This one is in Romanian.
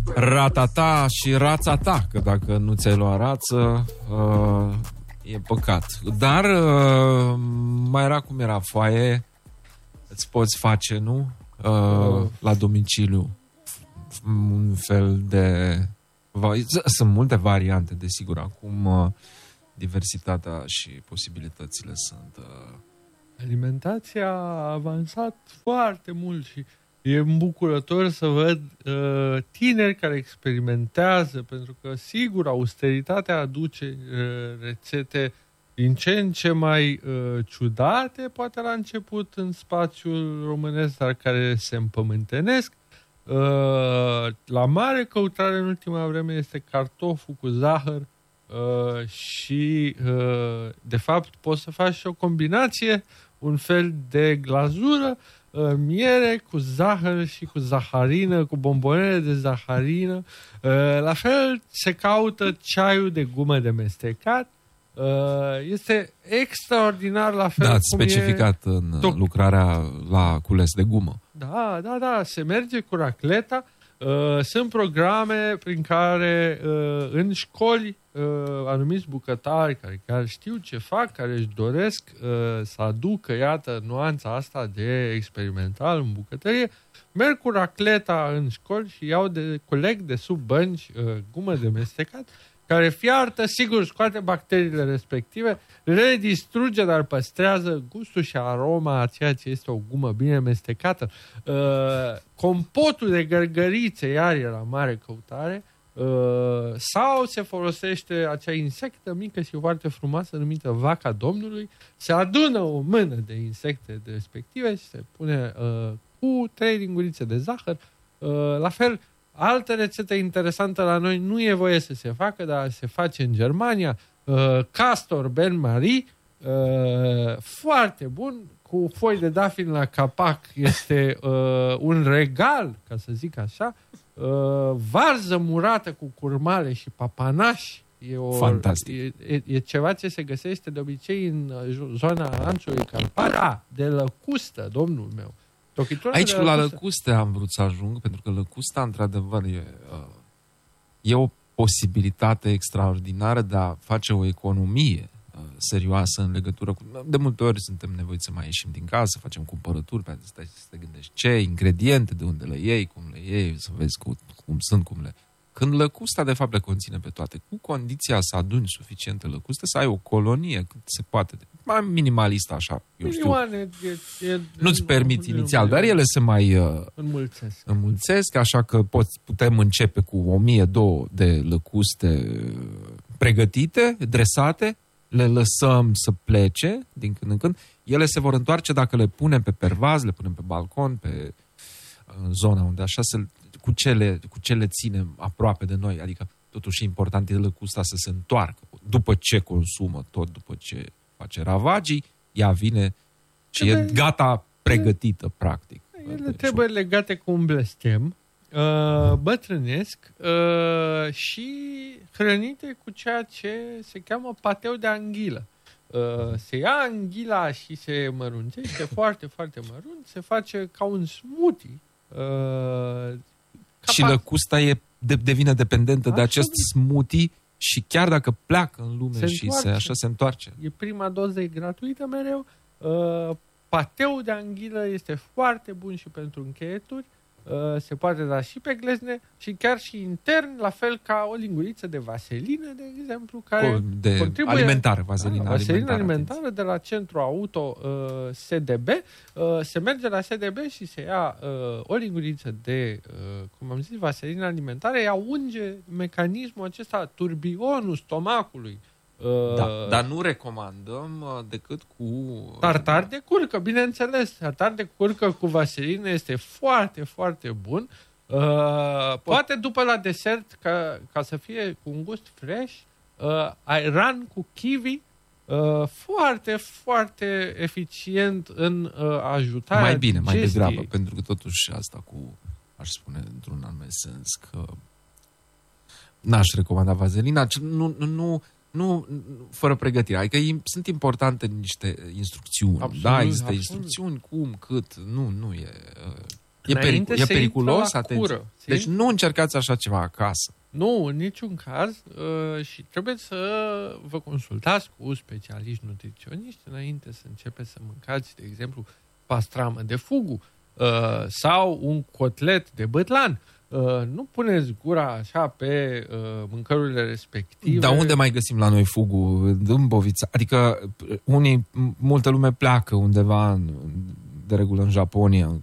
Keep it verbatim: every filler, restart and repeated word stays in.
ratata și rațata, că dacă nu ți-ai luat rață, uh, e păcat. Dar uh, mai era cum era foaie, îți poți face, nu? Uh, la domiciliu un fel de... Sunt multe variante, desigur. Acum uh, diversitatea și posibilitățile sunt... Uh... Alimentația a avansat foarte mult și e îmbucurător să văd uh, tineri care experimentează, pentru că, sigur, austeritatea aduce uh, rețete din ce în ce mai uh, ciudate, poate la început în spațiul românesc, dar care se împământenesc. Uh, la mare căutare în ultima vreme este cartoful cu zahăr uh, și, uh, de fapt, poți să faci și o combinație, un fel de glazură, uh, miere cu zahăr și cu zaharină, cu bombonele de zaharină. Uh, la fel se caută ceaiul de gumă de mestecat. Uh, este extraordinar, la fel da, cum specificat e... în Toc... lucrarea la cules de gumă. Da, da, da, se merge cu racleta. Uh, sunt programe prin care uh, în școli uh, anumiți bucătari care, care știu ce fac, care își doresc uh, să aducă, iată, nuanța asta de experimental în bucătărie, merg cu racleta în școli și iau de coleg de sub bănci uh, gumă de mestecat, care fiartă, sigur, scoate bacteriile respective, le distruge, dar păstrează gustul și aroma a ceea ce este o gumă bine mestecată. Uh, compotul de gărgărițe, iar e la mare căutare, uh, sau se folosește acea insectă mică și foarte frumoasă numită vaca Domnului, se adună o mână de insecte respective și se pune uh, cu trei lingurițe de zahăr. Uh, la fel, altă rețetă interesantă la noi nu e voie să se facă, dar se face în Germania. Uh, Castor Ben Marie, uh, foarte bun, cu foi de dafin la capac, este uh, un regal, ca să zic așa. Uh, varză murată cu curmale și papanași. E, o, Fantastic. E, e, e ceva ce se găsește de obicei în zona Anțului Carpat. Da, de lăcustă, domnul meu. Aici la lăcuste am vrut să ajung, pentru că lăcusta, într-adevăr, e, e o posibilitate extraordinară de a face o economie serioasă în legătură cu... De multe ori suntem nevoiți să mai ieșim din casă, să facem cumpărături, pentru că stai să te gândești ce ingrediente, de unde le iei, cum le iei, să vezi cum, cum sunt, cum le... Când lăcusta, de fapt, le conține pe toate, cu condiția să aduni suficientă lăcuste, să ai o colonie cât se poate, mai minimalistă așa, eu știu. Milioane, e, e, nu-ți permiți inițial, dar ele se mai uh, înmulțesc. înmulțesc, așa că poți, putem începe cu o mie două de lăcuste pregătite, dresate, le lăsăm să plece din când în când. Ele se vor întoarce dacă le punem pe pervaz, le punem pe balcon, pe în zona unde așa se... Cu ce, le, cu ce le ținem aproape de noi, adică totuși important e lăcusta să se întoarcă. După ce consumă tot, după ce face ravagii, ea vine și trebuie, e gata, pregătită, practic. Ele trebuie legate cu un blestem, uh, bătrânesc uh, și hrănite cu ceea ce se cheamă pateu de anghilă. Uh, se ia anghila și se măruncește foarte, foarte mărunt, se face ca un smoothie. Uh, și lăcusta e, de, devine dependentă așa de acest de... smoothie și chiar dacă pleacă în lume se și se, așa se întoarce. E prima doză, e gratuită mereu. Uh, pateul de anghilă este foarte bun și pentru încheieturi. Uh, se poate da și pe glezne și chiar și intern, la fel ca o linguriță de vaselină, de exemplu, care de contribuie... alimentară, vaselină da, vaselină alimentară, alimentară de la Centru Auto uh, S D B. Uh, se merge la S D B și se ia uh, o linguriță de, uh, cum am zis, vaselină alimentară, ea unge mecanismul acesta, turbionul stomacului. Uh, da, dar nu recomandăm uh, decât cu... Uh, tartar de curcă, bineînțeles. Tartar de curcă cu vaselină este foarte, foarte bun. Uh, poate după la desert, ca, ca să fie cu un gust fresh, uh, ayran cu kiwi, uh, foarte, foarte eficient în uh, ajutarea mai bine, mai digestii. degrabă, pentru că totuși asta cu, aș spune într-un anume sens, că n-aș recomanda vaselina, nu... nu Nu, fără pregătire. Adică sunt importante niște instrucțiuni. Absolut, da, există absolut. instrucțiuni, cum, cât, nu, nu e... E, peric- e periculos, atenție. Deci simți? nu încercați așa ceva acasă. Nu, în niciun caz uh, și trebuie să vă consultați cu specialiști nutriționiști înainte să începeți să mâncați, de exemplu, pastramă de fugu uh, sau un cotlet de bătlan. Uh, nu puneți gura așa pe uh, mâncărurile respective. Dar unde mai găsim la noi fugu? În Bovița? Adică unii, multă lume pleacă undeva în, de regulă în Japonia,